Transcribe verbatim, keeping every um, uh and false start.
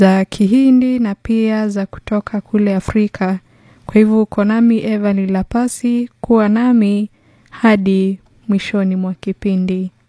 za Kihindi na pia za kutoka kule Afrika. Kwa hivyo uko nami Eva Nilapasi, kuwa nami hadi mwishoni mwa kipindi.